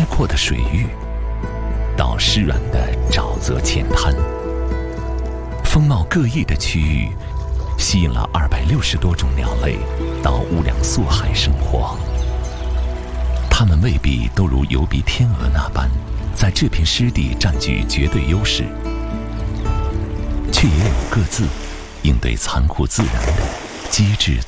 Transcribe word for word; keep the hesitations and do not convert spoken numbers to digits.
阔的水域，到湿软的沼泽浅滩，风貌各异的区域，吸引了二百六十多种鸟类到乌梁素海生活。它们未必都如疣鼻天鹅那般，在这片湿地占据绝对优势，却也有各自应对残酷自然的机智